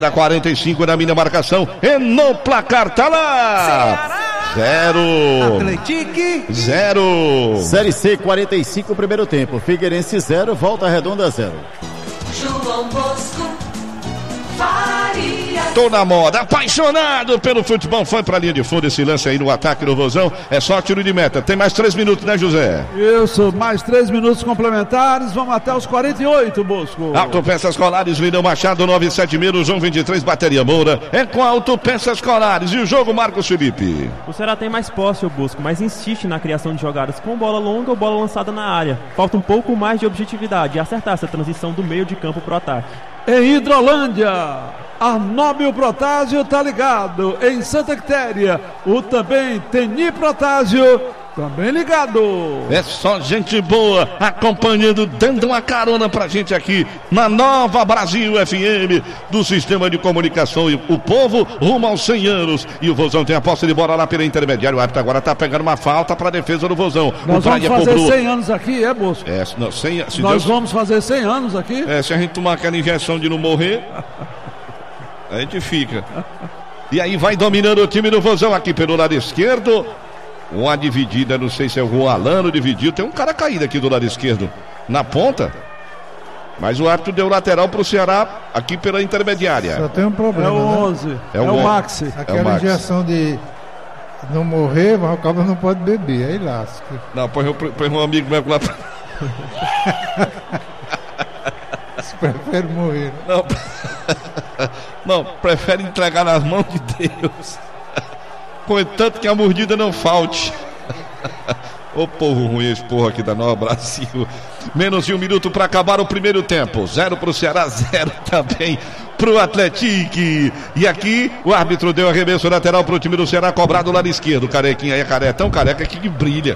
Da 45 na minha marcação. E no placar tá lá. 0. Atlético 0. Série C 45, primeiro tempo. Figueirense 0, Volta Redonda 0. João Bosco Faria. Tô na moda, apaixonado pelo futebol. Foi pra linha de fundo esse lance aí no ataque do Vozão. É só tiro de meta. Tem mais 3 minutos, né, José? Isso, mais 3 minutos complementares. Vamos até os 48, Bosco. Autopeças Colares, Lindão Machado, 976, João 23, Bateria Moura. É com Autopeças Colares. E o jogo, Marcos Felipe? O Ceará tem mais posse, o Bosco, mas insiste na criação de jogadas com bola longa ou bola lançada na área. Falta um pouco mais de objetividade e acertar essa transição do meio de campo pro ataque. Em Hidrolândia, Arnóbio Protásio tá ligado. Em Santa Quitéria, o também Teni Protásio também ligado. É só gente boa acompanhando, dando uma carona pra gente aqui na Nova Brasil FM do Sistema de Comunicação. E o povo rumo aos 100 anos. E o Vozão tem a posse de bola lá pela intermediária. O árbitro agora tá pegando uma falta pra defesa do Vozão. Nós vamos fazer 100 anos aqui, Bosco? É, não, 100, se nós Deus... vamos fazer 100 anos aqui? É, se a gente tomar aquela injeção de não morrer, a gente fica. E aí vai dominando o time do Vozão aqui pelo lado esquerdo. Uma dividida, não sei se é o Juan Alano dividiu. Tem um cara caído aqui do lado esquerdo, na ponta. Mas o árbitro deu lateral pro Ceará aqui pela intermediária. Só tem um problema, é o 11, né? É o Maxi. Aquela injeção de não morrer, mas o cabo não pode beber, aí lasca. Não, põe um amigo meu lá pra... Você prefere morrer. Não, prefere entregar nas mãos de Deus. Contanto que a mordida não falte. Ô povo ruim, esse porra aqui da Nova Brasil. Menos de 1 minuto para acabar o primeiro tempo. 0 pro Ceará, 0 também pro Atlético. E aqui o árbitro deu arremesso lateral pro time do Ceará, cobrado do lado esquerdo. Carequinha aí, careca, tão careca que brilha.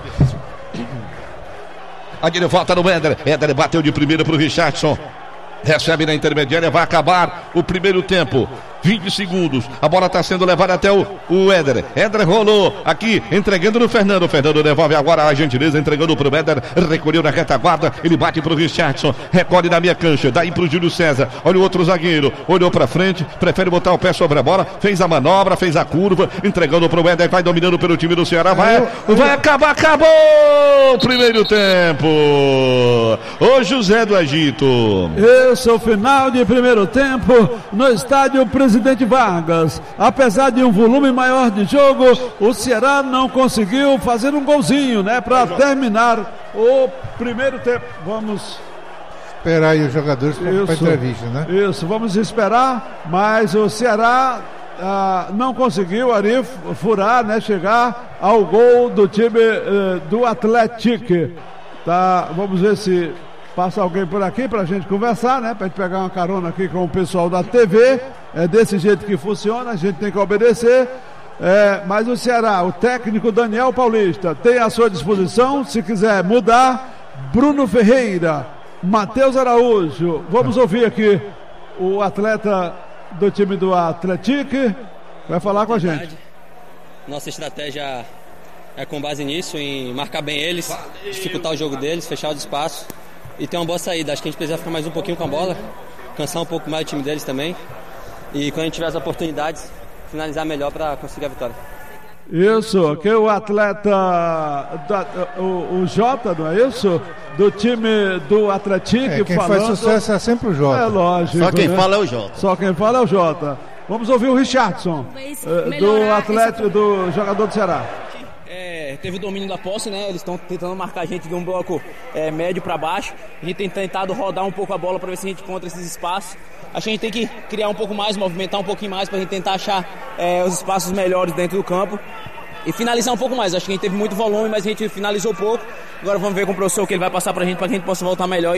Aqui ele volta no Éder. Éder bateu de primeira pro Richardson. Recebe na intermediária, vai acabar o primeiro tempo. 20 segundos, a bola está sendo levada até o Éder. Éder rolou aqui, entregando no Fernando. Fernando devolve agora a gentileza, entregando pro Éder. Recolheu na retaguarda, ele bate pro Richardson. Recolhe na minha cancha, daí pro Júlio César. Olha o outro zagueiro, olhou pra frente, prefere botar o pé sobre a bola. Fez a manobra, fez a curva, entregando pro Éder. Vai dominando pelo time do Ceará. Vai acabar, acabou o primeiro tempo. Ô José do Egito. Esse é o final de primeiro tempo no estádio Presidente Vargas. Apesar de um volume maior de jogo, o Ceará não conseguiu fazer um golzinho, né, para terminar o primeiro tempo. Vamos esperar aí os jogadores para a entrevista, né? Isso, vamos esperar, mas o Ceará não conseguiu ali furar, né, chegar ao gol do time do Atlético. Tá, vamos ver se passa alguém por aqui pra gente conversar, né? Pra gente pegar uma carona aqui com o pessoal da TV. É desse jeito que funciona, a gente tem que obedecer. Mas o Ceará, o técnico Daniel Paulista, tem à sua disposição, se quiser mudar, Bruno Ferreira, Matheus Araújo. Vamos ouvir aqui o atleta do time do Atlético, vai falar com a gente. Nossa estratégia é com base nisso, em marcar bem eles, dificultar o jogo deles, fechar os espaços e ter uma boa saída. Acho que a gente precisa ficar mais um pouquinho com a bola, cansar um pouco mais o time deles também. E quando a gente tiver as oportunidades, finalizar melhor para conseguir a vitória. Isso, aqui o atleta, o Jota, não é isso? Do time do Atlético. Quem faz sucesso é sempre o Jota. É lógico. Só quem fala é o Jota. Só quem fala é o Jota. Vamos ouvir o Richardson, do Atlético, do jogador do Ceará. Teve o domínio da posse, né? Eles estão tentando marcar a gente de um bloco médio para baixo. A gente tem tentado rodar um pouco a bola para ver se a gente encontra esses espaços. Acho que a gente tem que criar um pouco mais, movimentar um pouquinho mais para a gente tentar achar os espaços melhores dentro do campo e finalizar um pouco mais. Acho que a gente teve muito volume, mas a gente finalizou pouco. Agora vamos ver com o professor o que ele vai passar para que a gente possa voltar melhor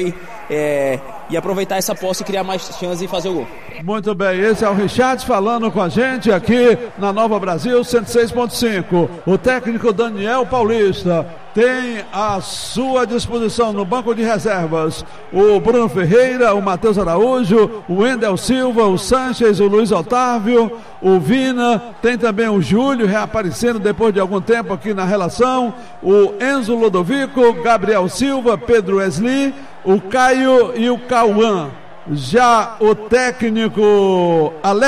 e aproveitar essa posse e criar mais chances e fazer o gol. Muito bem, esse é o Richard falando com a gente aqui na Nova Brasil 106.5. O técnico Daniel Paulista tem à sua disposição no banco de reservas o Bruno Ferreira, o Matheus Araújo, o Wendel Silva, o Sanches, o Luiz Otávio, o Vina, tem também o Júlio reaparecendo depois de algum tempo aqui na relação, o Enzo Lodovico, Gabriel Silva, Pedro Wesley, o Caio e o Cauã. Já o técnico Alex